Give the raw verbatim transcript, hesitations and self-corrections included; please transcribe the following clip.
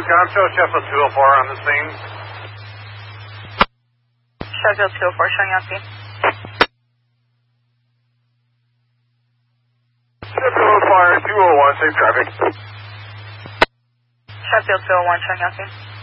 Wisconsin, show Sheffield two oh four on the scene. Sheffield two oh four showing on scene. Sheffield Fire two oh one, safe traffic. Sheffield two oh one showing on scene.